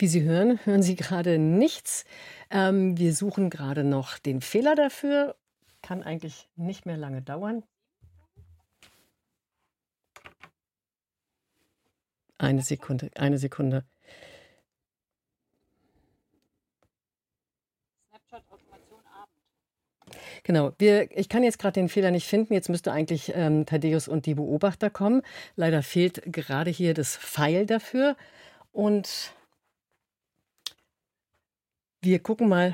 Wie Sie hören, hören Sie gerade nichts. Wir suchen gerade noch den Fehler dafür. Kann eigentlich nicht mehr lange dauern. Eine Sekunde, eine Sekunde. Genau, ich kann jetzt gerade den Fehler nicht finden. Jetzt müsste eigentlich Thaddäus und die Beobachter kommen. Leider fehlt gerade hier das Pfeil dafür. Und wir gucken mal.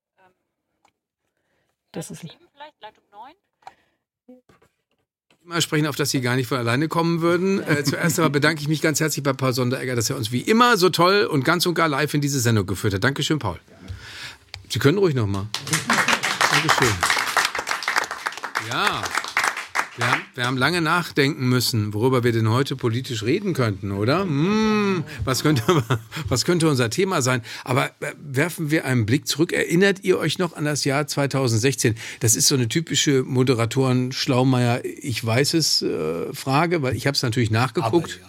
Das ist Leitung 9. Mal sprechen, auf das Sie gar nicht von alleine kommen würden. Zuerst einmal bedanke ich mich ganz herzlich bei Paul Sonderegger, dass er uns wie immer so toll und ganz und gar live in diese Sendung geführt hat. Dankeschön, Paul. Sie können ruhig nochmal. Dankeschön. Ja, wir haben lange nachdenken müssen, worüber wir denn heute politisch reden könnten, oder? Was könnte unser Thema sein? Aber werfen wir einen Blick zurück. Erinnert ihr euch noch an das Jahr 2016? Das ist so eine typische Moderatoren-Schlaumeier, ich weiß es, Frage, weil ich habe es natürlich nachgeguckt.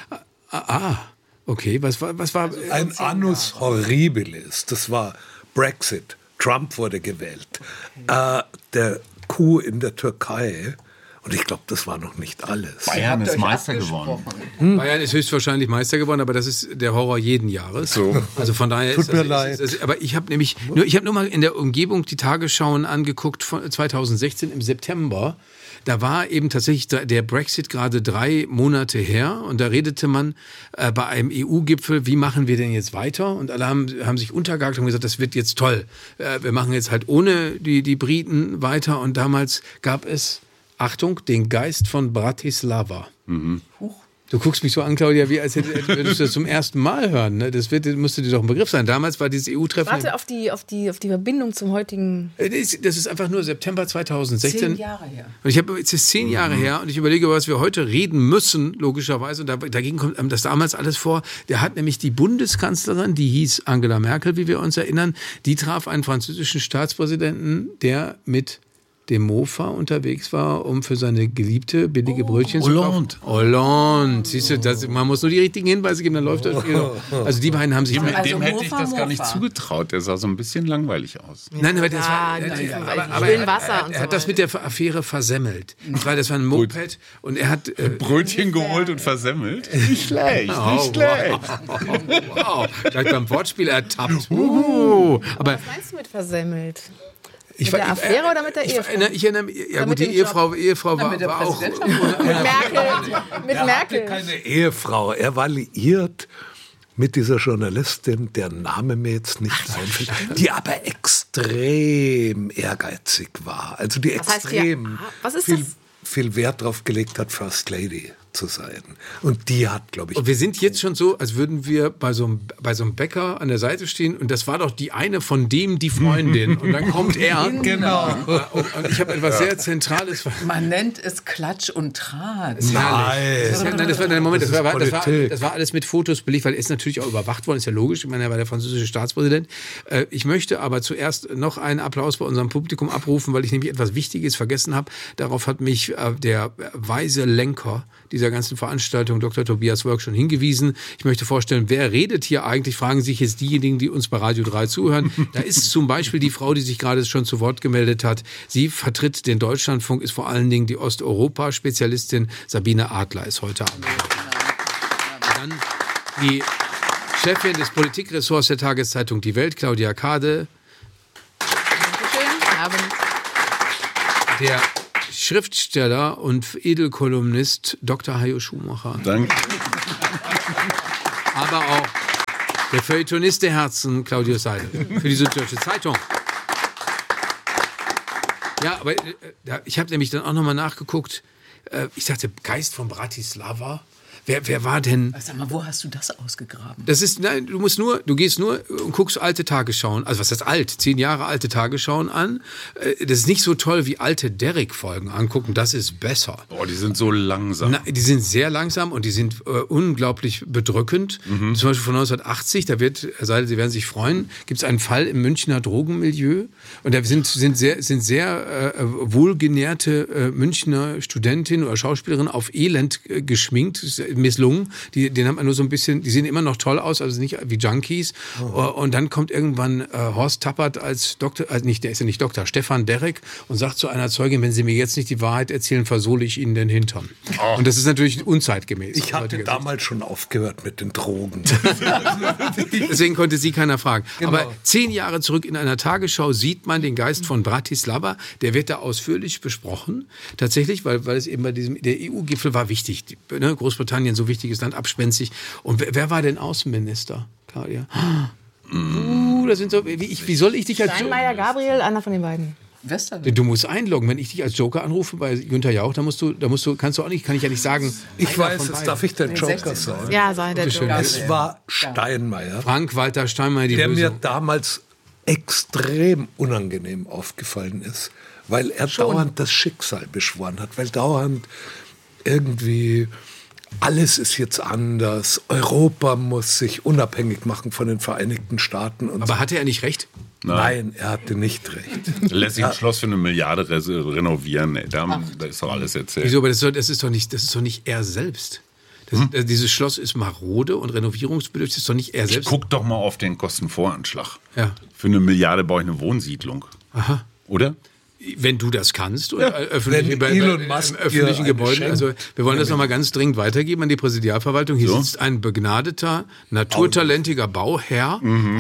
Okay, was war? Ein Annus Horribilis, das war Brexit. Trump wurde gewählt. Der Coup in der Türkei. Und ich glaube, das war noch nicht alles. Bayern ist Meister geworden. Bayern ist höchstwahrscheinlich Meister geworden, aber das ist der Horror jeden Jahres. So. Also von daher Tut mir leid. Aber ich habe nur mal in der Umgebung die Tagesschauen angeguckt von 2016 im September. Da war eben tatsächlich der Brexit gerade 3 Monate her und da redete man bei einem EU-Gipfel, wie machen wir denn jetzt weiter? Und alle haben sich untergehakt und gesagt, das wird jetzt toll. Wir machen jetzt halt ohne die Briten weiter und damals gab es, Achtung, den Geist von Bratislava. Mhm. Du guckst mich so an, Claudia, wie als würdest du das zum ersten Mal hören. Ne? Das müsste dir doch ein Begriff sein. Damals war dieses EU-Treffen... Warte auf die Verbindung zum heutigen... Das ist einfach nur September 2016. 10 Jahre her. Und jetzt ist 10 Jahre her und ich überlege, was wir heute reden müssen, logischerweise. Und dagegen kommt das damals alles vor. Der hat nämlich die Bundeskanzlerin, die hieß Angela Merkel, wie wir uns erinnern, die traf einen französischen Staatspräsidenten, der mit dem Mofa unterwegs war, um für seine Geliebte billige Brötchen zu kaufen. Hollande. Siehst du, man muss nur die richtigen Hinweise geben, dann läuft das Spiel. Also die beiden haben sich... Dem hätte ich das gar nicht zugetraut. Der sah so ein bisschen langweilig aus. Nein, aber das war... Aber er hat das mit der Affäre versemmelt. Das war ein Moped und er hat... Brötchen geholt und versemmelt? Nicht schlecht, nicht schlecht. Wow. Gleich beim Wortspiel ertappt. Was meinst du mit versemmelt? Mit der Affäre oder mit der Ehefrau? Ich erinnere mich, ja gut, die Ehefrau war auch... Mit Merkel. Keine Ehefrau, er war liiert mit dieser Journalistin, deren Name mir jetzt nicht einfällt, die aber extrem ehrgeizig war. Also die extrem viel Wert drauf gelegt hat, First Lady zu sein. Und die hat, glaube ich... Und wir sind jetzt schon so, als würden wir bei so einem Bäcker an der Seite stehen und das war doch die eine von dem, die Freundin. Und dann kommt er. Genau. Und ich habe etwas sehr Zentrales... Man nennt es Klatsch und Tratsch. Nein, das war alles mit Fotos belegt, weil er ist natürlich auch überwacht worden, ist ja logisch. Ich meine, er war der französische Staatspräsident. Ich möchte aber zuerst noch einen Applaus bei unserem Publikum abrufen, weil ich nämlich etwas Wichtiges vergessen habe. Darauf hat mich der weise Lenker dieser ganzen Veranstaltung, Dr. Tobias Wörk, schon hingewiesen. Ich möchte vorstellen, wer redet hier eigentlich? Fragen sich jetzt diejenigen, die uns bei Radio 3 zuhören. Da ist zum Beispiel die Frau, die sich gerade schon zu Wort gemeldet hat. Sie vertritt den Deutschlandfunk, ist vor allen Dingen die Osteuropa-Spezialistin. Sabine Adler ist heute Abend. Dann die Chefin des Politikressorts der Tageszeitung Die Welt, Claudia Kade. Dankeschön. Abend. Der Schriftsteller und Edelkolumnist Dr. Hajo Schumacher. Danke. Aber auch der Feuilletonist der Herzen, Claudius Seidel, für die Süddeutsche Zeitung. Ja, aber ich habe nämlich dann auch nochmal nachgeguckt. Ich dachte, Geist von Bratislava. Wer war denn? Sag mal, wo hast du das ausgegraben? Das ist, nein, du gehst nur und guckst alte Tagesschauen, also was heißt alt, 10 Jahre alte Tagesschauen an. Das ist nicht so toll wie alte Derrick-Folgen angucken, das ist besser. Boah, die sind so langsam. Die sind sehr langsam und die sind unglaublich bedrückend. Zum Beispiel von 1980, da Sie werden sich freuen, gibt es einen Fall im Münchner Drogenmilieu und da sind sehr wohlgenährte Münchner Studentinnen oder Schauspielerinnen auf Elend geschminkt. misslungen. Den hat man nur so ein bisschen, die sehen immer noch toll aus, also nicht wie Junkies. Und dann kommt irgendwann Horst Tappert als Doktor, der ist ja nicht Doktor, Stefan Derek und sagt zu einer Zeugin, wenn Sie mir jetzt nicht die Wahrheit erzählen, versohle ich Ihnen den Hintern. Und das ist natürlich unzeitgemäß. Ich hatte damals schon aufgehört mit den Drogen. Deswegen konnte sie keiner fragen. Genau. Aber 10 Jahre zurück in einer Tagesschau sieht man den Geist von Bratislava. Der wird da ausführlich besprochen. Tatsächlich, weil es eben bei der EU-Gipfel war wichtig. Großbritannien, so wichtiges Land, abspenstig. Und wer war denn Außenminister, Claudia? Das sind so, wie soll ich dich als Steinmeier, Gabriel, einer von den beiden. Westerwelle. Du musst einloggen. Wenn ich dich als Joker anrufe bei Günther Jauch, kann ich ja nicht sagen. Ich weiß, jetzt darf ich der Joker sein. Ja, sei der Joker. Es war Steinmeier, Frank-Walter Steinmeier, der mir damals extrem unangenehm aufgefallen ist, weil er dauernd das Schicksal beschworen hat, weil dauernd irgendwie alles ist jetzt anders, Europa muss sich unabhängig machen von den Vereinigten Staaten. Und Aber hatte er nicht recht? Nein, er hatte nicht recht. Lässt sich ein Schloss für 1 Milliarde renovieren. Da ist doch alles erzählt. Wieso? Aber das ist doch nicht er selbst. Dieses Schloss ist marode und renovierungsbedürftig, das ist doch nicht er selbst. Guck doch mal auf den Kostenvoranschlag. Ja. Für 1 Milliarde baue ich eine Wohnsiedlung. Aha. Oder? Wenn du das kannst, Ja. öffentlichen Gebäuden. Gebäuden. Also wir wollen das nochmal ganz dringend weitergeben an die Präsidialverwaltung. Hier sitzt ein begnadeter, naturtalentiger Bauherr,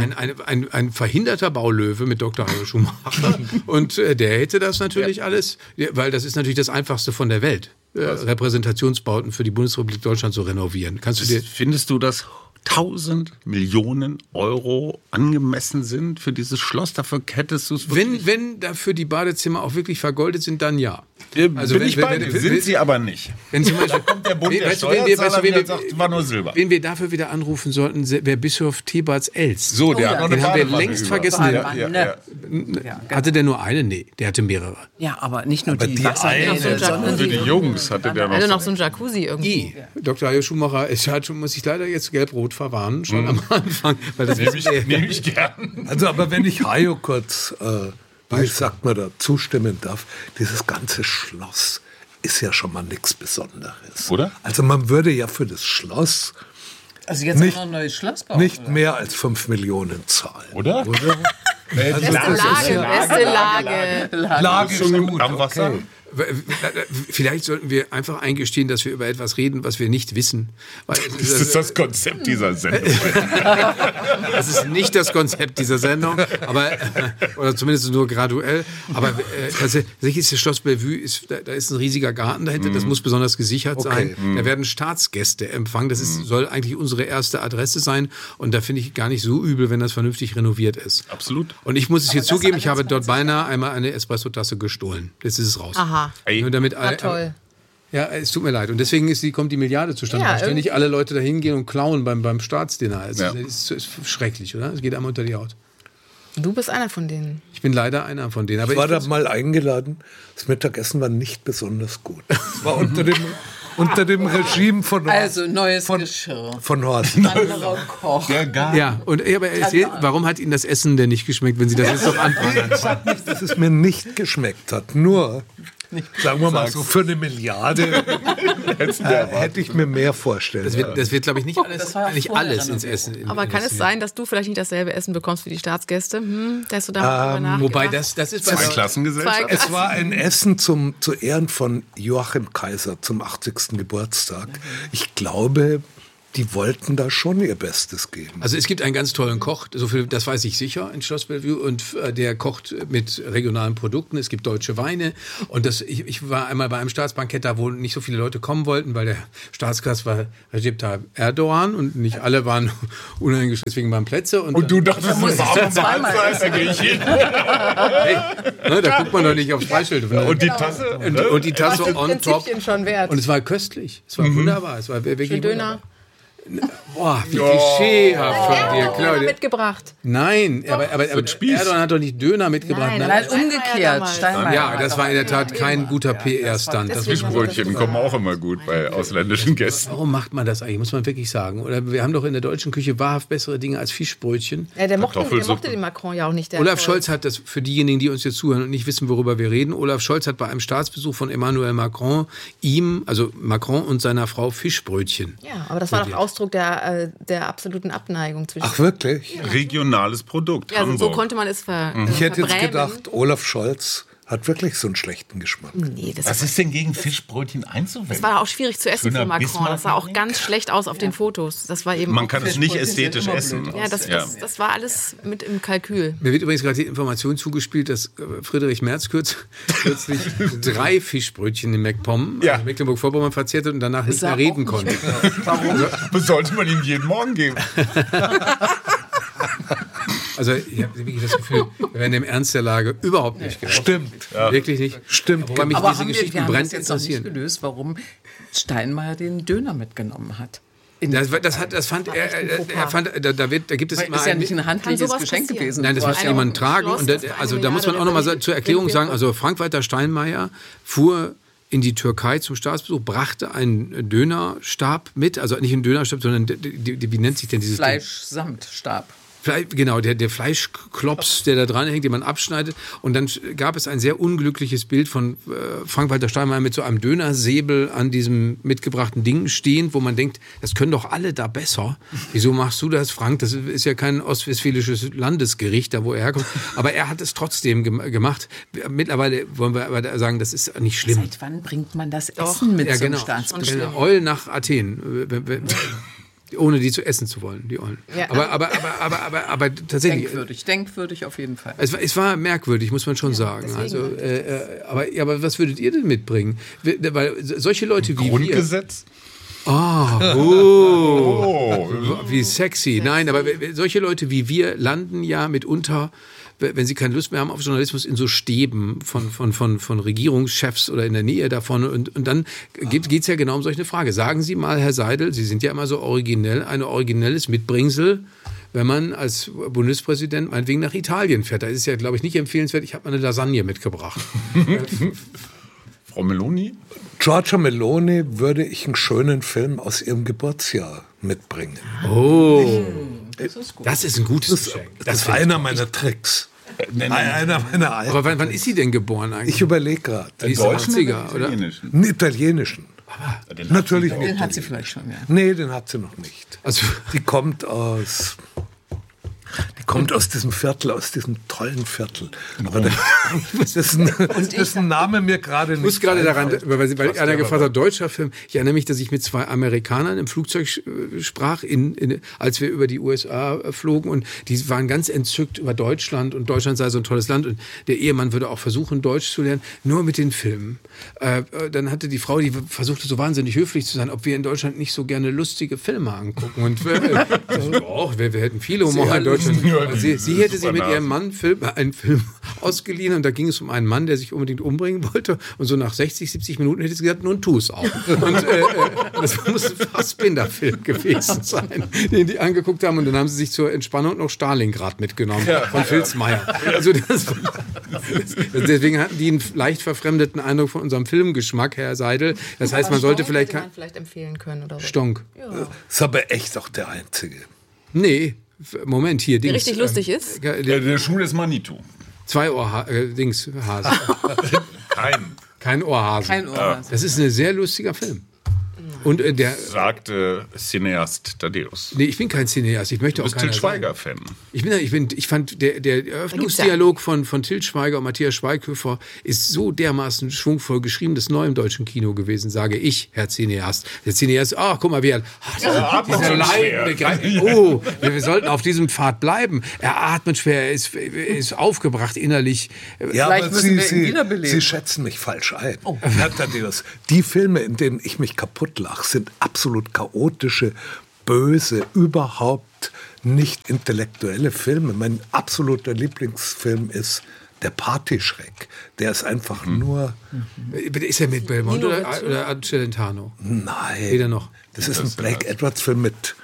ein verhinderter Baulöwe mit Dr. Hajo Schumacher. Und der hätte das natürlich alles, weil das ist natürlich das Einfachste von der Welt, Repräsentationsbauten für die Bundesrepublik Deutschland zu renovieren. Findest du, dass 1000 Millionen Euro angemessen sind für dieses Schloss? Dafür hättest du es wenn dafür die Badezimmer auch wirklich vergoldet sind, dann ja. Also sind sie aber nicht. Wenn zum Beispiel, kommt der Bund der Steuerzahler wieder und sagt, war nur Silber. Wen wir dafür wieder anrufen sollten, wäre Bischof Thebarts Els. So, der hat noch eine Den haben wir Badewanne längst über. vergessen. Hatte der nur eine? Nee, der hatte mehrere. Ja, aber nicht nur die eine, sondern Für die Jungs hatte der Also noch noch so ein Jacuzzi irgendwie. Dr. Hajo Schumacher muss ich leider jetzt gelb-rot verwarnen, schon am Anfang. Weil das nehme ich gern. Also, aber wenn ich Hajo kurz, wie sagt man da, zustimmen darf, dieses ganze Schloss ist ja schon mal nichts Besonderes. Oder? Also man würde ja für das Schloss Also jetzt noch ein neues Schloss bauen. nicht mehr als 5 Millionen zahlen. Oder? Beste Lage. Lage ist gut, Am Wasser. okay. Vielleicht sollten wir einfach eingestehen, dass wir über etwas reden, was wir nicht wissen. Weil Das ist das Konzept dieser Sendung. das ist nicht das Konzept dieser Sendung, aber oder zumindest nur graduell. Aber tatsächlich ist das Schloss Bellevue, da ist ein riesiger Garten dahinter, das muss besonders gesichert sein. Da werden Staatsgäste empfangen. Das soll eigentlich unsere erste Adresse sein. Und da finde ich gar nicht so übel, wenn das vernünftig renoviert ist. Absolut. Und ich muss es hier zugeben, ich habe dort beinahe einmal eine Espresso-Tasse gestohlen. Jetzt ist es raus. Aha. Nur damit Toll. Ja, es tut mir leid. Und deswegen kommt die Milliarde zustande, Ja, weil ständig alle Leute da hingehen und klauen beim Staatsdinner. Also, Ja. Das ist schrecklich, oder? Es geht einem unter die Haut. Du bist einer von denen. Ich bin leider einer von denen. Aber Ich war da mal eingeladen. Das Mittagessen war nicht besonders gut. Es war unter dem Regime von Also neues Geschirr. von Horst. Anderer Koch. ja, aber erzähl, warum hat Ihnen das Essen denn nicht geschmeckt, wenn Sie das jetzt doch anfangen? Ich sag nicht, dass es mir nicht geschmeckt hat. Nur, sagen wir mal so, für 1 Milliarde hätte ich mir mehr vorstellen. Das wird, glaube ich, nicht alles, Das war ja nicht vorher alles ins renoviert. Essen. Aber kann es sein, dass du vielleicht nicht dasselbe Essen bekommst wie die Staatsgäste? Da hast du da drüber nachgedacht? Wobei das ist bei Zweiklassengesellschaft. Es war ein Essen zu Ehren von Joachim Kaiser zum 80. Geburtstag. Ich glaube, die wollten da schon ihr Bestes geben. Also es gibt einen ganz tollen Koch, so viel, das weiß ich sicher, in Schloss Bellevue, und der kocht mit regionalen Produkten. Es gibt deutsche Weine und ich war einmal bei einem Staatsbankett da, wo nicht so viele Leute kommen wollten, weil der Staatsgast war Recep Tayyip Erdogan und nicht alle waren uneingeschränkt, deswegen waren Plätze. Und Du dachtest, das ist auch Mahlzeit, da gehe ich hin. da guckt man doch nicht aufs Preisschild. Und die Tasse? Und die Tasse on top. Schon wert. Und es war köstlich, es war wunderbar, es war wirklich Döner. Boah, wie klischeehaft von dir, Claudia. mitgebracht. Nein, aber Erdogan hat doch nicht Döner mitgebracht. Nein, umgekehrt. Steinmeier. Ja, das war in der Tat kein guter PR-Stunt. Fischbrötchen kommen auch immer gut bei ausländischen Gästen. Warum macht man das eigentlich, muss man wirklich sagen? Oder wir haben doch in der deutschen Küche wahrhaft bessere Dinge als Fischbrötchen. Ja, der mochte den Macron ja auch nicht. Olaf Scholz hat das, für diejenigen, die uns jetzt zuhören und nicht wissen, worüber wir reden, Olaf Scholz hat bei einem Staatsbesuch von Emmanuel Macron also Macron und seiner Frau Fischbrötchen. Ja, aber das war doch Ausdruck der absoluten Abneigung zwischen. Ach wirklich? Regionales Produkt. Ja, so konnte man es Ich hätte jetzt gedacht, Olaf Scholz hat wirklich so einen schlechten Geschmack. Nee, Was ist denn gegen Fischbrötchen einzuwenden? Das war auch schwierig zu essen Schöner für Macron. Bismarck Das sah auch ganz schlecht aus auf den Fotos. Das war eben Man kann es nicht ästhetisch essen. Ja, das war alles mit im Kalkül. Mir wird übrigens gerade die Information zugespielt, dass Friedrich Merz kürzlich 3 Fischbrötchen in MacPom, also Mecklenburg-Vorpommern, verzehrt hat und danach nicht mehr reden konnte. Warum? Sollte man ihm jeden Morgen geben. Also ich habe wirklich das Gefühl, wir werden dem Ernst der Lage überhaupt nicht gerecht. Stimmt. Ja. Wirklich nicht. Stimmt. Wobei mich Aber diese Geschichten wir haben brennt das jetzt noch nicht interessieren. gelöst, warum Steinmeier den Döner mitgenommen hat. Das fand er, da gibt es immer ist ja nicht ein handliches sowas Geschenk passieren? gewesen. Nein, das muss jemand tragen. Und also da muss man auch noch mal zur Erklärung sagen, also Frank-Walter Steinmeier fuhr in die Türkei zum Staatsbesuch, brachte einen Dönerstab mit, also nicht einen Dönerstab, sondern wie nennt sich denn dieses Fleischsamtstab. Genau, der Fleischklops, der da dran hängt, den man abschneidet. Und dann gab es ein sehr unglückliches Bild von Frank-Walter Steinmeier mit so einem Dönersäbel an diesem mitgebrachten Ding stehend, wo man denkt, das können doch alle da besser. Wieso machst du das, Frank? Das ist ja kein ostwestfälisches Landesgericht, da wo er herkommt. Aber er hat es trotzdem gemacht. Mittlerweile wollen wir aber sagen, das ist nicht schlimm. Seit wann bringt man das Essen mit zum Staatsbesuch? Eul nach Athen. Ohne die zu essen zu wollen, die Eulen. Ja. Aber tatsächlich. Denkwürdig auf jeden Fall. Es war merkwürdig, muss man schon sagen. Also, aber was würdet ihr denn mitbringen? Weil solche Leute wie Grundgesetz? Wie sexy. Nein, aber solche Leute wie wir landen ja mitunter, wenn sie keine Lust mehr haben auf Journalismus, in so Stäben von Regierungschefs oder in der Nähe davon. Und dann geht es ja genau um solche Frage. Sagen Sie mal, Herr Seidel, Sie sind ja immer so originell, ein originelles Mitbringsel, wenn man als Bundespräsident meinetwegen nach Italien fährt. Da ist es ja, glaube ich, nicht empfehlenswert. Ich habe mal eine Lasagne mitgebracht. Frau Meloni? Giorgia Meloni würde ich einen schönen Film aus ihrem Geburtsjahr mitbringen. Oh, das ist ein gutes Geschenk. Das ist einer meiner Tricks. Einer meiner alten. Aber wann ist sie denn geboren eigentlich? Ich überlege gerade. Die ist 80er, oder? Einen italienischen. Natürlich nicht. Den hat sie vielleicht schon, ja. Nee, den hat sie noch nicht. Also, die kommt aus diesem Viertel, aus diesem tollen Viertel. Aber dessen Name mir gerade nicht. Ich muss gerade daran, weil einer gefragt hat, deutscher Film. Ich erinnere mich, dass ich mit 2 Amerikanern im Flugzeug sprach, als wir über die USA flogen. Und die waren ganz entzückt über Deutschland. Und Deutschland sei so ein tolles Land. Und der Ehemann würde auch versuchen, Deutsch zu lernen, nur mit den Filmen. Dann hatte die Frau, die versuchte so wahnsinnig höflich zu sein, ob wir in Deutschland nicht so gerne lustige Filme angucken. Und wir hätten viele Humor in Deutschland. Sie hätte sich mit ihrem Mann einen Film ausgeliehen und da ging es um einen Mann, der sich unbedingt umbringen wollte und so nach 60, 70 Minuten hätte sie gesagt, nun tu es auch. Und das muss ein Fassbinder-Film gewesen sein, den die angeguckt haben und dann haben sie sich zur Entspannung noch Stalingrad mitgenommen von Filzmeier. Also deswegen hatten die einen leicht verfremdeten Eindruck von unserem Filmgeschmack, Herr Seidel. Das heißt, man sollte vielleicht empfehlen können oder so. Stonk. Ja. Ist aber echt auch der Einzige. Nee. Moment, hier, der richtig lustig ist? Der Schuh ist Manitou. 2 Hase. Kein Ohrhase. Kein Ohrhase. Das ist ein sehr lustiger Film. Und sagte Cineast Thaddäus. Nee, ich bin kein Cineast. Ich möchte auch keiner Til Schweiger-Fan. Ich fand, der Eröffnungsdialog von Til Schweiger und Matthias Schweighöfer ist so dermaßen schwungvoll geschrieben, das ist neu im deutschen Kino gewesen, sage ich, Herr Cineast. Der Cineast, komm mal, wir sollten auf diesem Pfad bleiben. Er atmet schwer, er ist aufgebracht innerlich. Ja, aber Sie schätzen mich falsch ein. Herr Thaddäus, die Filme, in denen ich mich kaputt lache, sind absolut chaotische, böse, überhaupt nicht intellektuelle Filme. Mein absoluter Lieblingsfilm ist Der Partyschreck, der ist einfach nur... Ist er mit Belmont oder Celentano? Nein. Weder noch. Das ist ein Blake Edwards-Film mit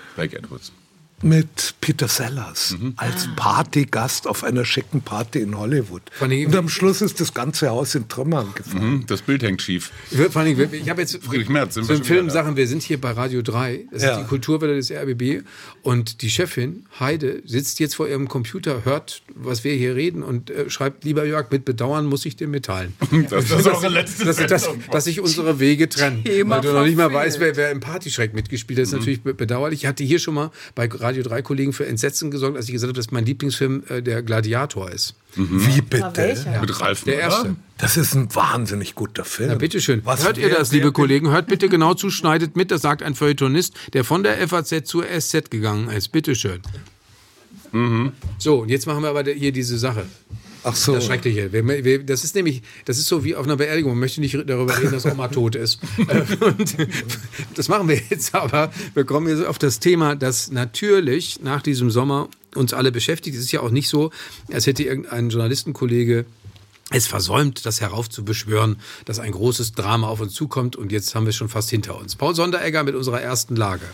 Peter Sellers als Partygast auf einer schicken Party in Hollywood. Und am Schluss ist das ganze Haus in Trümmern gefallen. Das Bild hängt schief. Vor allem, ich habe jetzt so Filmsachen, wir sind hier bei Radio 3, das ist die Kulturwelle des RBB und die Chefin, Heide, sitzt jetzt vor ihrem Computer, hört, was wir hier reden und schreibt, lieber Jörg, mit Bedauern muss ich dir mitteilen. Das ist eure letzte Sendung. Dass sich unsere Wege trennen. Weil du noch nicht mal weißt, wer im Partyschreck mitgespielt hat, ist natürlich bedauerlich. Ich hatte hier schon mal bei Radio 3 Kollegen für Entsetzen gesorgt, als ich gesagt habe, dass mein Lieblingsfilm der Gladiator ist. Wie bitte? Mit Ralf Der erste. Das ist ein wahnsinnig guter Film. Ja, bitteschön. Hört ihr das, liebe Kollegen? Hört bitte genau zu, schneidet mit. Das sagt ein Feuilletonist, der von der FAZ zur SZ gegangen ist. Bitteschön. So, und jetzt machen wir aber hier diese Sache. Ach so. Das Schreckliche. Das ist so wie auf einer Beerdigung. Man möchte nicht darüber reden, dass Oma tot ist. Und das machen wir jetzt aber. Wir kommen jetzt auf das Thema, das natürlich nach diesem Sommer uns alle beschäftigt. Es ist ja auch nicht so, als hätte irgendein Journalistenkollege es versäumt, das heraufzubeschwören, dass ein großes Drama auf uns zukommt. Und jetzt haben wir es schon fast hinter uns. Paul Sonderegger mit unserer ersten Lage.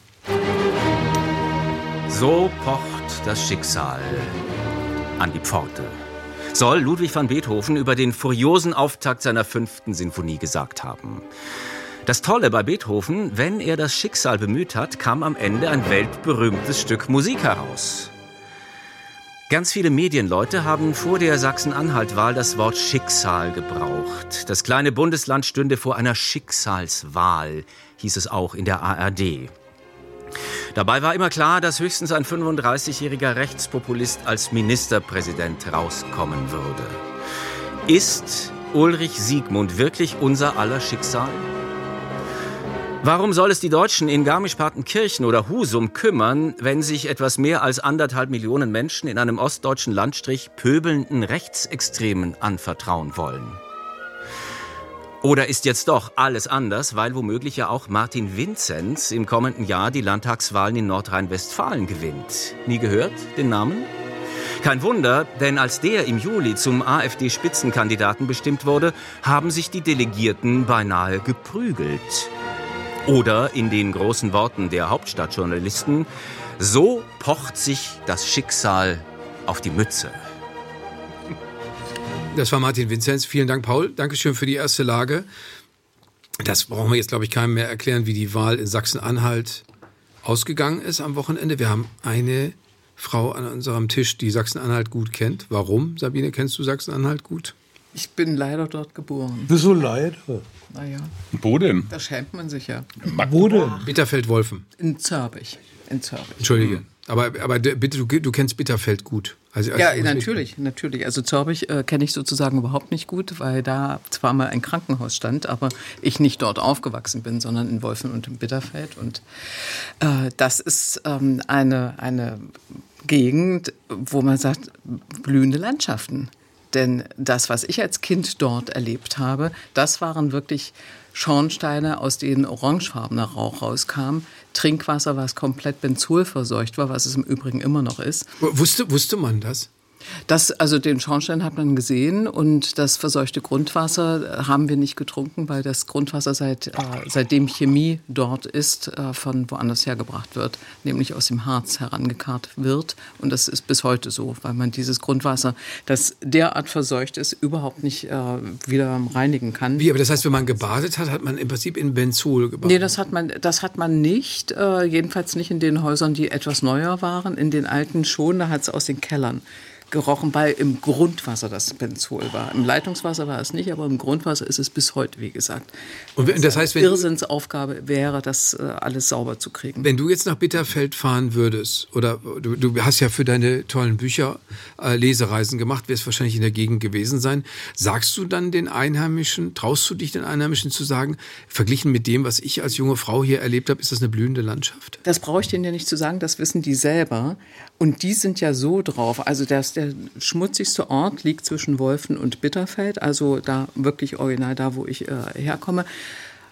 So pocht das Schicksal an die Pforte, soll Ludwig van Beethoven über den furiosen Auftakt seiner 5. Sinfonie gesagt haben. Das Tolle bei Beethoven, wenn er das Schicksal bemüht hat, kam am Ende ein weltberühmtes Stück Musik heraus. Ganz viele Medienleute haben vor der Sachsen-Anhalt-Wahl das Wort Schicksal gebraucht. Das kleine Bundesland stünde vor einer Schicksalswahl, hieß es auch in der ARD. Dabei war immer klar, dass höchstens ein 35-jähriger Rechtspopulist als Ministerpräsident rauskommen würde. Ist Ulrich Siegmund wirklich unser aller Schicksal? Warum soll es die Deutschen in Garmisch-Partenkirchen oder Husum kümmern, wenn sich etwas mehr als 1,5 Millionen Menschen in einem ostdeutschen Landstrich pöbelnden Rechtsextremen anvertrauen wollen? Oder ist jetzt doch alles anders, weil womöglich ja auch Martin Vinzenz im kommenden Jahr die Landtagswahlen in Nordrhein-Westfalen gewinnt? Nie gehört, den Namen? Kein Wunder, denn als der im Juli zum AfD-Spitzenkandidaten bestimmt wurde, haben sich die Delegierten beinahe geprügelt. Oder in den großen Worten der Hauptstadtjournalisten, so pocht sich das Schicksal auf die Mütze. Das war Martin Vinzenz. Vielen Dank, Paul. Dankeschön für die erste Lage. Das brauchen wir jetzt, glaube ich, keinem mehr erklären, wie die Wahl in Sachsen-Anhalt ausgegangen ist am Wochenende. Wir haben eine Frau an unserem Tisch, die Sachsen-Anhalt gut kennt. Warum, Sabine, kennst du Sachsen-Anhalt gut? Ich bin leider dort geboren. Wieso leider? Naja. Wo denn? Da schämt man sich ja. Wo denn? Bitterfeld-Wolfen. In Zörbich. Entschuldige. Aber bitte, du kennst Bitterfeld gut. Also ja, natürlich. Also Zörbich kenne ich sozusagen überhaupt nicht gut, weil da zwar mal ein Krankenhaus stand, aber ich nicht dort aufgewachsen bin, sondern in Wolfen und in Bitterfeld. Und das ist eine Gegend, wo man sagt, blühende Landschaften. Denn das, was ich als Kind dort erlebt habe, das waren wirklich Schornsteine, aus denen orangefarbener Rauch rauskam. Trinkwasser, was komplett benzolverseucht war, was es im Übrigen immer noch ist. Wusste man das? Also den Schornstein hat man gesehen und das verseuchte Grundwasser haben wir nicht getrunken, weil das Grundwasser seitdem Chemie dort ist, von woanders hergebracht wird, nämlich aus dem Harz herangekarrt wird. Und das ist bis heute so, weil man dieses Grundwasser, das derart verseucht ist, überhaupt nicht wieder reinigen kann. Wie, aber das heißt, wenn man gebadet hat, hat man im Prinzip in Benzol gebadet? Nee, das hat man nicht. Jedenfalls nicht in den Häusern, die etwas neuer waren. In den alten schon, da hat es aus den Kellern gerochen, weil im Grundwasser das Benzol war. Im Leitungswasser war es nicht, aber im Grundwasser ist es bis heute, wie gesagt. Und das heißt, wenn Irrsinnsaufgabe wäre, das alles sauber zu kriegen. Wenn du jetzt nach Bitterfeld fahren würdest, oder du hast ja für deine tollen Bücher Lesereisen gemacht, wirst wahrscheinlich in der Gegend gewesen sein, sagst du dann den Einheimischen, traust du dich den Einheimischen zu sagen, verglichen mit dem, was ich als junge Frau hier erlebt habe, ist das eine blühende Landschaft? Das brauche ich denen ja nicht zu sagen, das wissen die selber. Und die sind ja so drauf, also der schmutzigste Ort liegt zwischen Wolfen und Bitterfeld, also da wirklich original da, wo ich herkomme.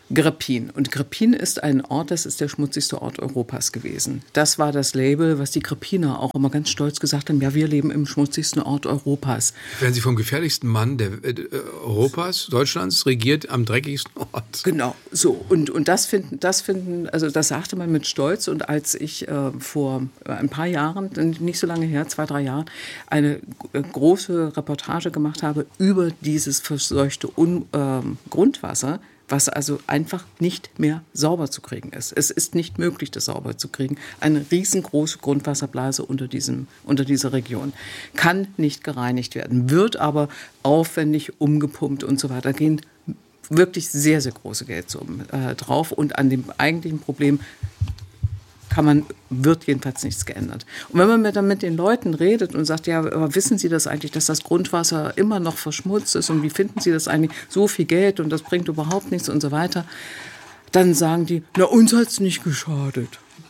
Grepin. Und Grepin ist ein Ort, das ist der schmutzigste Ort Europas gewesen. Das war das Label, was die Grepiner auch immer ganz stolz gesagt haben, ja, wir leben im schmutzigsten Ort Europas. Werden Sie vom gefährlichsten Mann Europas, Deutschlands, regiert am dreckigsten Ort. Genau, so. Und das finden, also das sagte man mit Stolz. Und als ich vor ein paar Jahren, nicht so lange her, 2-3 Jahren, eine große Reportage gemacht habe über dieses verseuchte Grundwasser, was also einfach nicht mehr sauber zu kriegen ist. Es ist nicht möglich, das sauber zu kriegen. Eine riesengroße Grundwasserblase unter dieser Region. Kann nicht gereinigt werden, wird aber aufwendig umgepumpt und so weiter. Da gehen wirklich sehr, sehr große Geldsummen drauf. Und an dem eigentlichen Problem wird jedenfalls nichts geändert. Und wenn man dann mit den Leuten redet und sagt, ja, aber wissen Sie das eigentlich, dass das Grundwasser immer noch verschmutzt ist und wie finden Sie das eigentlich, so viel Geld und das bringt überhaupt nichts und so weiter, dann sagen die, na, uns hat es nicht geschadet.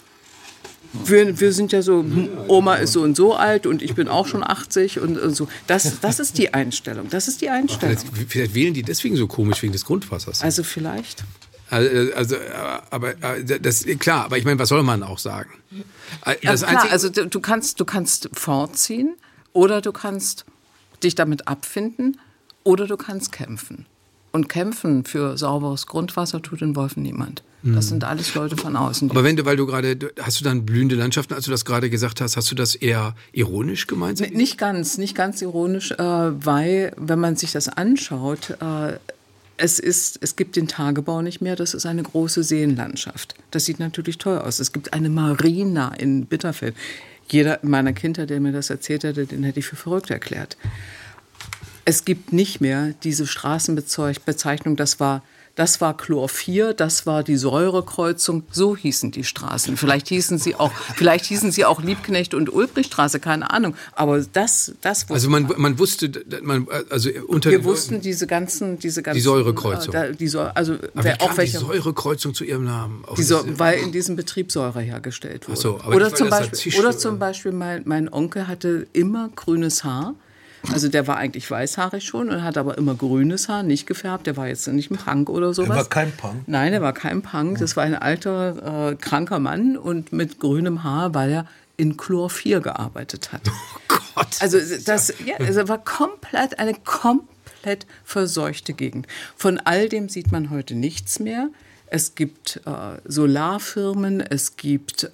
Wir sind ja so, Oma ist so und so alt und ich bin auch schon 80 und so. Das ist die Einstellung. Das ist die Einstellung. Vielleicht wählen die deswegen so komisch, wegen des Grundwassers. Also vielleicht. Aber das klar, aber ich meine, was soll man auch sagen? Das klar, also du kannst vorziehen oder du kannst dich damit abfinden oder du kannst kämpfen. Und kämpfen für sauberes Grundwasser tut in Wolfen niemand. Das sind alles Leute von außen. Aber hast du dann blühende Landschaften, als du das gerade gesagt hast du das eher ironisch gemeint? Nicht ganz ironisch, weil, wenn man sich das anschaut, es gibt den Tagebau nicht mehr, das ist eine große Seenlandschaft. Das sieht natürlich toll aus. Es gibt eine Marina in Bitterfeld. Jeder in meiner Kindheit, der mir das erzählt hätte, den hätte ich für verrückt erklärt. Es gibt nicht mehr diese Straßenbezeichnung, das war Chlor 4, das war die Säurekreuzung, so hießen die Straßen. Vielleicht hießen sie auch Liebknecht und Ulbrichtstraße, keine Ahnung. Aber das wusste also man wusste, wir wussten diese ganzen die Säurekreuzung. Aber wie kam die Säurekreuzung zu ihrem Namen? Weil in diesem Betrieb Säure hergestellt wurde. Ach so, aber oder zum Beispiel mein Onkel hatte immer grünes Haar. Also der war eigentlich weißhaarig schon und hat aber immer grünes Haar, nicht gefärbt. Der war jetzt nicht ein Punk oder sowas. Er war kein Punk? Nein, er war kein Punk. Das war ein alter, kranker Mann und mit grünem Haar, weil er in Chlor 4 gearbeitet hat. Oh Gott! Also also war eine komplett verseuchte Gegend. Von all dem sieht man heute nichts mehr. Es gibt Solarfirmen, es gibt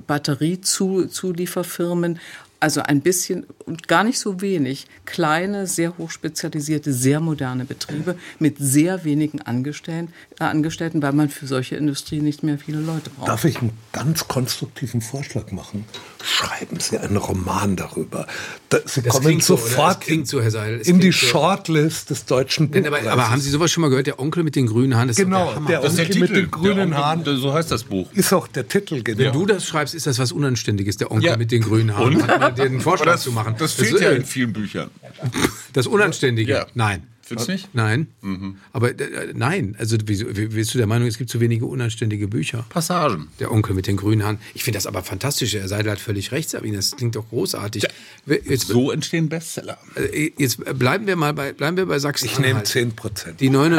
Batteriezulieferfirmen, also ein bisschen und gar nicht so wenig kleine, sehr hochspezialisierte, sehr moderne Betriebe mit sehr wenigen Angestellten, weil man für solche Industrie nicht mehr viele Leute braucht. Darf ich einen ganz konstruktiven Vorschlag machen? Schreiben Sie einen Roman darüber. Sie kommen sofort in die Shortlist des deutschen Buchpreises. Aber haben Sie sowas schon mal gehört? Der Onkel mit den grünen Haaren? Genau, der Onkel mit den grünen Haaren. So heißt das Buch. Ist auch der Titel, genau. Wenn du das schreibst, ist das was Unanständiges, der Onkel mit den grünen Haaren. Und? Den Vorschlag zu machen. Das fehlt ja in vielen Büchern. Das Unanständige? Ja. Nein. Findest du nicht? Nein. Aber nein. Also bist du der Meinung, es gibt zu wenige unanständige Bücher? Passagen. Der Onkel mit den grünen Haaren. Ich finde das aber fantastisch. Herr Seidel hat völlig recht, Sabine. Das klingt doch großartig. Ja, so entstehen Bestseller. Jetzt bleiben wir bei Sachsen-Anhalt. Ich nehme 10%.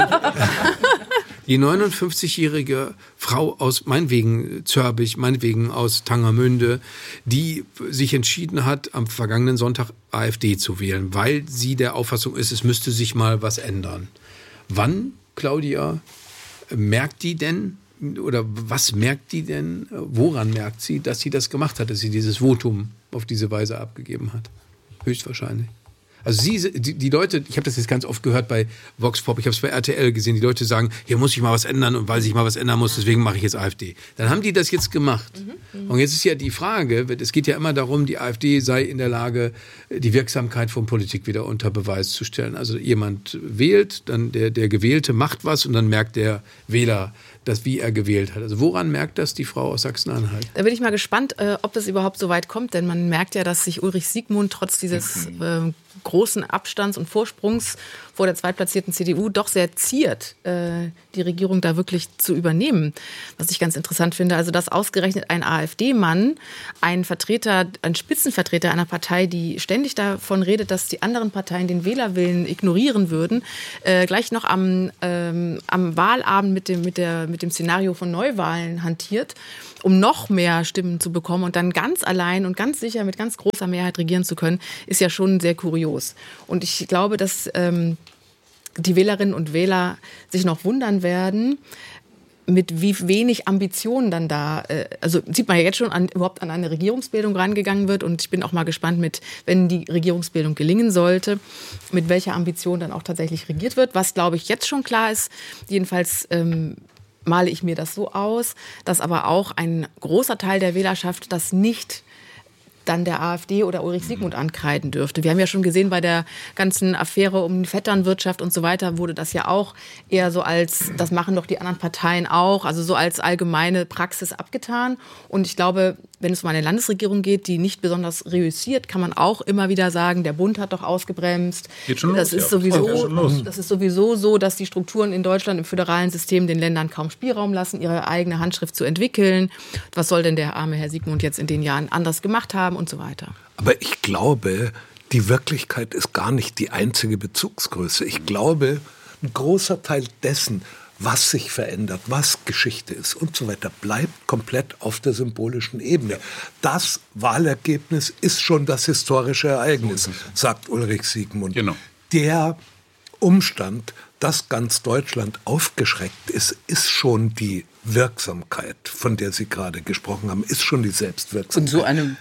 Die 59-jährige Frau aus meinetwegen Zörbich, meinetwegen aus Tangermünde, die sich entschieden hat, am vergangenen Sonntag AfD zu wählen, weil sie der Auffassung ist, es müsste sich mal was ändern. Wann, Claudia, merkt die denn, oder was merkt die denn, woran merkt sie, dass sie das gemacht hat, dass sie dieses Votum auf diese Weise abgegeben hat? Höchstwahrscheinlich. Also die Leute, ich habe das jetzt ganz oft gehört bei Vox Pop, ich habe es bei RTL gesehen, die Leute sagen, hier muss ich mal was ändern und weil sich mal was ändern muss, deswegen mache ich jetzt AfD. Dann haben die das jetzt gemacht. Und jetzt ist ja die Frage, es geht ja immer darum, die AfD sei in der Lage, die Wirksamkeit von Politik wieder unter Beweis zu stellen. Also jemand wählt, dann der Gewählte macht was und dann merkt der Wähler, wie er gewählt hat. Also woran merkt das die Frau aus Sachsen-Anhalt? Da bin ich mal gespannt, ob das überhaupt so weit kommt, denn man merkt ja, dass sich Ulrich Siegmund trotz dieses großen Abstands und Vorsprungs vor der zweitplatzierten CDU doch sehr ziert, die Regierung da wirklich zu übernehmen. Was ich ganz interessant finde, also dass ausgerechnet ein AfD-Mann, ein Spitzenvertreter einer Partei, die ständig davon redet, dass die anderen Parteien den Wählerwillen ignorieren würden, gleich noch am Wahlabend mit dem Szenario von Neuwahlen hantiert, um noch mehr Stimmen zu bekommen und dann ganz allein und ganz sicher mit ganz großer Mehrheit regieren zu können, ist ja schon sehr kurios. Und ich glaube, dass die Wählerinnen und Wähler sich noch wundern werden, mit wie wenig Ambitionen dann da, also sieht man ja jetzt schon überhaupt an eine Regierungsbildung rangegangen wird. Und ich bin auch mal gespannt wenn die Regierungsbildung gelingen sollte, mit welcher Ambition dann auch tatsächlich regiert wird. Was, glaube ich, jetzt schon klar ist, jedenfalls male ich mir das so aus, dass aber auch ein großer Teil der Wählerschaft das nicht dann der AfD oder Ulrich Siegmund ankreiden dürfte. Wir haben ja schon gesehen, bei der ganzen Affäre um die Vetternwirtschaft und so weiter wurde das ja auch eher so als, das machen doch die anderen Parteien auch, also so als allgemeine Praxis abgetan. Und ich glaube, wenn es um eine Landesregierung geht, die nicht besonders reüssiert, kann man auch immer wieder sagen, der Bund hat doch ausgebremst. Geht schon das los, ist sowieso so, dass die Strukturen in Deutschland im föderalen System den Ländern kaum Spielraum lassen, ihre eigene Handschrift zu entwickeln. Was soll denn der arme Herr Siegmund jetzt in den Jahren anders gemacht haben und so weiter? Aber ich glaube, die Wirklichkeit ist gar nicht die einzige Bezugsgröße. Ich glaube, ein großer Teil dessen, was sich verändert, was Geschichte ist und so weiter, bleibt komplett auf der symbolischen Ebene. Das Wahlergebnis ist schon das historische Ereignis, sagt Ulrich Siegmund. Genau. Der Umstand, dass ganz Deutschland aufgeschreckt ist, ist schon die Wirksamkeit, von der Sie gerade gesprochen haben, ist schon die Selbstwirksamkeit. Und so eine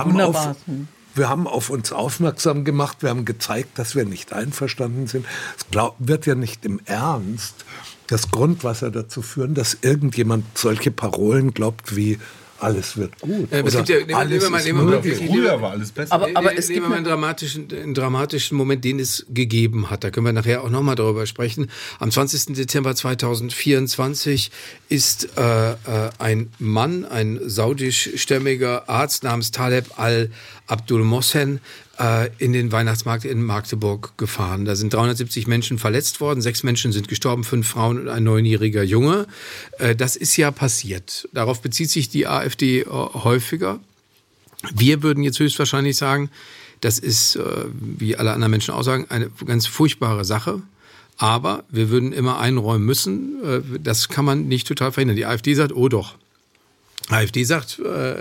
wir haben auf uns aufmerksam gemacht, wir haben gezeigt, dass wir nicht einverstanden sind. Es wird ja nicht im Ernst das Grundwasser dazu führen, dass irgendjemand solche Parolen glaubt wie alles wird gut. Es gibt ja, früher war alles besser. Aber es gibt einen dramatischen Moment, den es gegeben hat. Da können wir nachher auch nochmal darüber sprechen. Am 20. Dezember 2024 ist ein Mann, ein saudischstämmiger Arzt namens Taleb al-Abdul Mohsen, in den Weihnachtsmarkt in Magdeburg gefahren. Da sind 370 Menschen verletzt worden, 6 Menschen sind gestorben, 5 Frauen und ein 9-jähriger Junge. Das ist ja passiert. Darauf bezieht sich die AfD häufiger. Wir würden jetzt höchstwahrscheinlich sagen, das ist, wie alle anderen Menschen auch sagen, eine ganz furchtbare Sache. Aber wir würden immer einräumen müssen, das kann man nicht total verhindern. Die AfD sagt, oh doch. AfD sagt,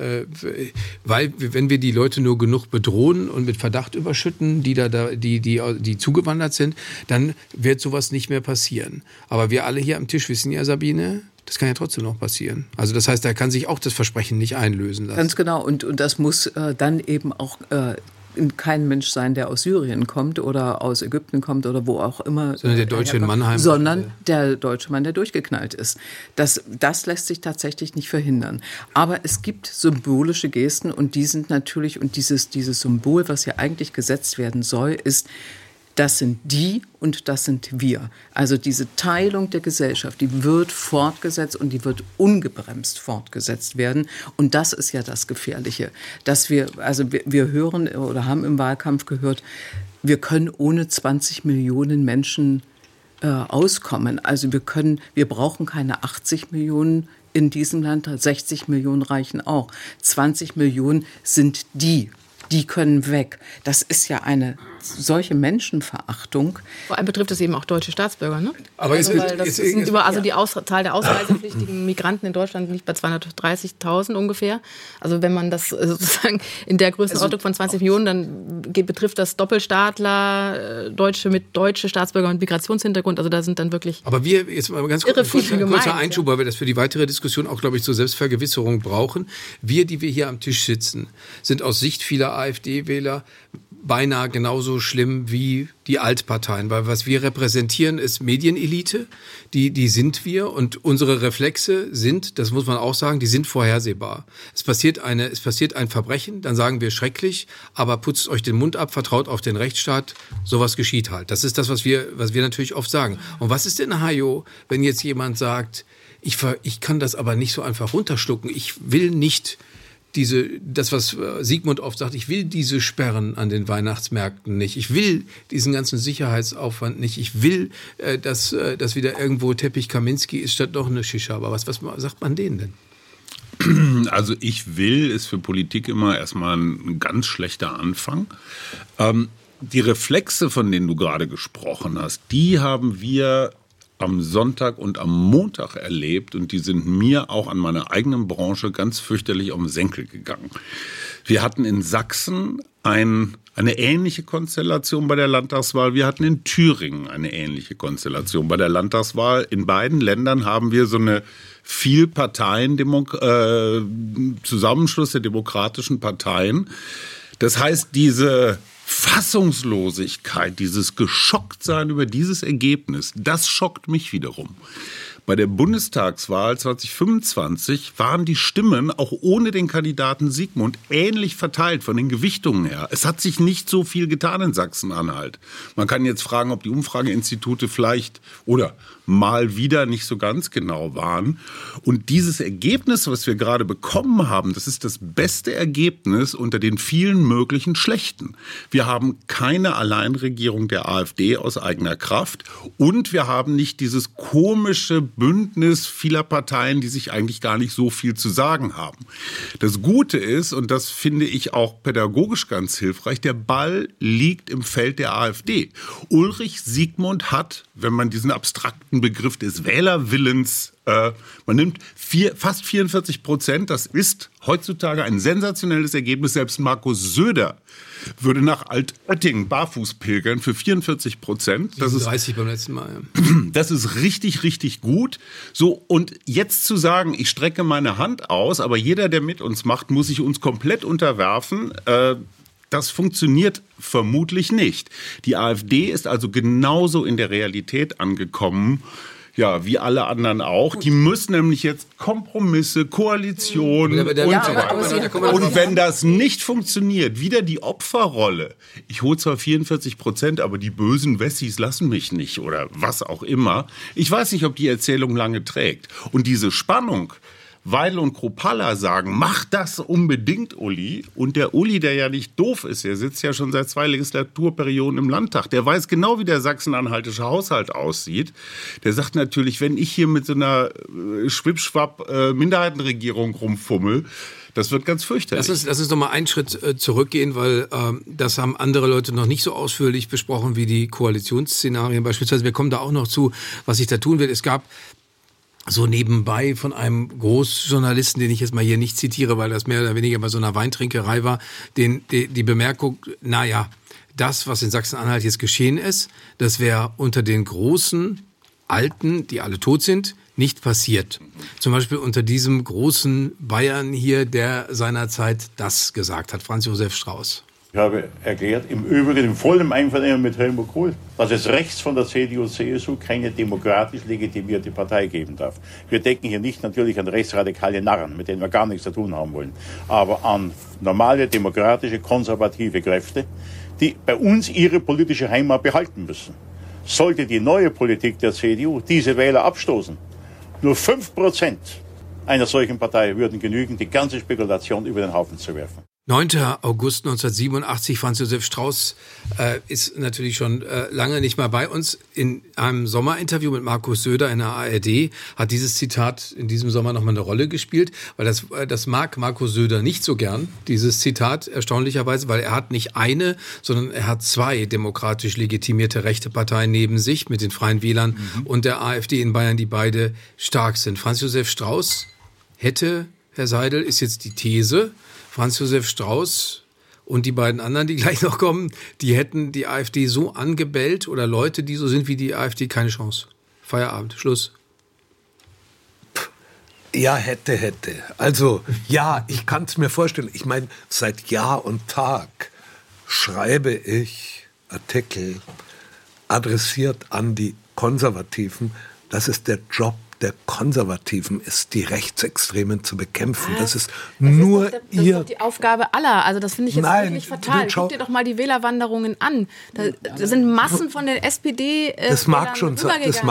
weil wenn wir die Leute nur genug bedrohen und mit Verdacht überschütten, die zugewandert sind, dann wird sowas nicht mehr passieren. Aber wir alle hier am Tisch wissen ja, Sabine, das kann ja trotzdem noch passieren. Also das heißt, da kann sich auch das Versprechen nicht einlösen lassen. Ganz genau. Und das muss dann eben auch kein Mensch sein, der aus Syrien kommt oder aus Ägypten kommt oder wo auch immer. Sondern der Deutsche in Mannheim. Sondern der deutsche Mann, der durchgeknallt ist. Das lässt sich tatsächlich nicht verhindern. Aber es gibt symbolische Gesten und die sind natürlich, und dieses Symbol, was ja eigentlich gesetzt werden soll, ist, das sind die und das sind wir. Also diese Teilung der Gesellschaft, die wird fortgesetzt und die wird ungebremst fortgesetzt werden. Und das ist ja das Gefährliche, dass wir hören oder haben im Wahlkampf gehört, wir können ohne 20 Millionen Menschen auskommen. Also wir brauchen keine 80 Millionen in diesem Land, 60 Millionen reichen auch. 20 Millionen sind die können weg. Das ist ja eine solche Menschenverachtung. Vor allem betrifft es eben auch deutsche Staatsbürger, ne? Aber die Zahl der ausreisepflichtigen Migranten in Deutschland liegt bei 230.000 ungefähr. Also wenn man das sozusagen in der Größenordnung von 20 Millionen, dann betrifft das Doppelstaatler, deutsche Staatsbürger mit Migrationshintergrund. Also da sind dann wirklich. Aber wir jetzt mal ganz kurzer Einschub, weil wir das für die weitere Diskussion auch, glaube ich, zur Selbstvergewisserung brauchen. Wir, die wir hier am Tisch sitzen, sind aus Sicht vieler AfD-Wähler beinahe genauso schlimm wie die Altparteien, weil was wir repräsentieren ist Medienelite, die sind wir und unsere Reflexe sind, das muss man auch sagen, die sind vorhersehbar. Es passiert ein Verbrechen, dann sagen wir schrecklich, aber putzt euch den Mund ab, vertraut auf den Rechtsstaat, sowas geschieht halt. Das ist das, was wir natürlich oft sagen. Und was ist denn, Hajo, wenn jetzt jemand sagt, ich kann das aber nicht so einfach runterschlucken, ich will nicht das, was Sigmund oft sagt, ich will diese Sperren an den Weihnachtsmärkten nicht. Ich will diesen ganzen Sicherheitsaufwand nicht. Ich will, dass wieder irgendwo Teppich Kaminski ist statt noch eine Shisha. Aber was sagt man denen denn? Also ich will ist für Politik immer erstmal ein ganz schlechter Anfang. Die Reflexe, von denen du gerade gesprochen hast, die haben wir am Sonntag und am Montag erlebt und die sind mir auch an meiner eigenen Branche ganz fürchterlich auf den Senkel gegangen. Wir hatten in Sachsen eine ähnliche Konstellation bei der Landtagswahl. Wir hatten in Thüringen eine ähnliche Konstellation bei der Landtagswahl. In beiden Ländern haben wir so eine Zusammenschluss der demokratischen Parteien. Das heißt, diese Fassungslosigkeit, dieses Geschocktsein über dieses Ergebnis, das schockt mich wiederum. Bei der Bundestagswahl 2025 waren die Stimmen auch ohne den Kandidaten Sigmund ähnlich verteilt von den Gewichtungen her. Es hat sich nicht so viel getan in Sachsen-Anhalt. Man kann jetzt fragen, ob die Umfrageinstitute vielleicht oder mal wieder nicht so ganz genau waren. Und dieses Ergebnis, was wir gerade bekommen haben, das ist das beste Ergebnis unter den vielen möglichen schlechten. Wir haben keine Alleinregierung der AfD aus eigener Kraft und wir haben nicht dieses komische Bündnis vieler Parteien, die sich eigentlich gar nicht so viel zu sagen haben. Das Gute ist, und das finde ich auch pädagogisch ganz hilfreich, der Ball liegt im Feld der AfD. Ulrich Sigmund hat, wenn man diesen abstrakten Begriff des Wählerwillens, man nimmt fast 44%, das ist heutzutage ein sensationelles Ergebnis. Selbst Markus Söder würde nach Altötting barfuß pilgern für 44%. Das ist 30 beim letzten Mal. Ja. Das ist richtig, richtig gut. So, und jetzt zu sagen, ich strecke meine Hand aus, aber jeder, der mit uns macht, muss sich uns komplett unterwerfen, das funktioniert vermutlich nicht. Die AfD ist also genauso in der Realität angekommen, ja, wie alle anderen auch. Die müssen nämlich jetzt Kompromisse, Koalitionen und so weiter. Und wenn das nicht funktioniert, wieder die Opferrolle. Ich hole zwar 44%, aber die bösen Wessis lassen mich nicht oder was auch immer. Ich weiß nicht, ob die Erzählung lange trägt. Und diese Spannung, Weil und Kropalla sagen, mach das unbedingt, Uli. Und der Uli, der ja nicht doof ist, der sitzt ja schon seit 2 Legislaturperioden im Landtag, der weiß genau, wie der sachsen-anhaltische Haushalt aussieht. Der sagt natürlich, wenn ich hier mit so einer Schwippschwapp-Minderheitenregierung rumfummel, das wird ganz fürchterlich. Lass uns noch mal einen Schritt zurückgehen, weil das haben andere Leute noch nicht so ausführlich besprochen wie die Koalitionsszenarien beispielsweise. Wir kommen da auch noch zu, was sich da tun wird. Es gab so nebenbei von einem Großjournalisten, den ich jetzt mal hier nicht zitiere, weil das mehr oder weniger bei so einer Weintrinkerei war, die Bemerkung, naja, das, was in Sachsen-Anhalt jetzt geschehen ist, das wäre unter den großen Alten, die alle tot sind, nicht passiert. Zum Beispiel unter diesem großen Bayern hier, der seinerzeit das gesagt hat, Franz Josef Strauß. Ich habe erklärt, im Übrigen in vollem Einvernehmen mit Helmut Kohl, dass es rechts von der CDU-CSU keine demokratisch legitimierte Partei geben darf. Wir denken hier nicht natürlich an rechtsradikale Narren, mit denen wir gar nichts zu tun haben wollen, aber an normale, demokratische, konservative Kräfte, die bei uns ihre politische Heimat behalten müssen. Sollte die neue Politik der CDU diese Wähler abstoßen, nur 5% einer solchen Partei würden genügen, die ganze Spekulation über den Haufen zu werfen. 9. August 1987, Franz Josef Strauß ist natürlich schon lange nicht mehr bei uns. In einem Sommerinterview mit Markus Söder in der ARD hat dieses Zitat in diesem Sommer nochmal eine Rolle gespielt, weil das mag Markus Söder nicht so gern, dieses Zitat, erstaunlicherweise, weil er hat nicht eine, sondern er hat 2 demokratisch legitimierte rechte Parteien neben sich mit den Freien Wählern und der AfD in Bayern, die beide stark sind. Franz Josef Strauß hätte, Herr Seidel, ist jetzt die These, Franz Josef Strauß und die beiden anderen, die gleich noch kommen, die hätten die AfD so angebellt oder Leute, die so sind wie die AfD, keine Chance. Feierabend, Schluss. Ja, hätte. Also, ja, ich kann es mir vorstellen. Ich meine, seit Jahr und Tag schreibe ich Artikel adressiert an die Konservativen. Das ist der Job der Konservativen, ist die Rechtsextremen zu bekämpfen. Das ist nur das ist doch die Aufgabe aller. Also das finde ich jetzt wirklich fatal. Guck dir doch mal die Wählerwanderungen an. Da sind Massen von der SPD das mag schon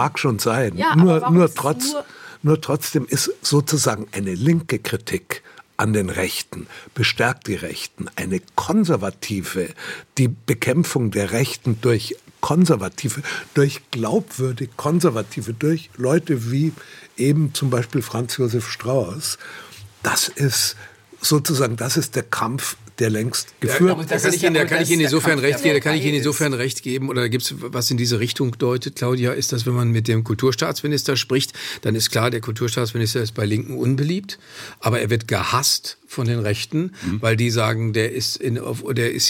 sein. Ja, nur trotzdem ist sozusagen eine linke Kritik an den Rechten, bestärkt die Rechten. Eine konservative, die Bekämpfung der Rechten durch konservative, durch glaubwürdig konservative, durch Leute wie eben zum Beispiel Franz Josef Strauß, das ist sozusagen, das ist der Kampf, der längst geführt wird. Da kann ich Ihnen insofern recht geben, oder gibt es, was in diese Richtung deutet, Claudia, ist, dass wenn man mit dem Kulturstaatsminister spricht, dann ist klar, der Kulturstaatsminister ist bei Linken unbeliebt, aber er wird gehasst von den Rechten, weil die sagen, der ist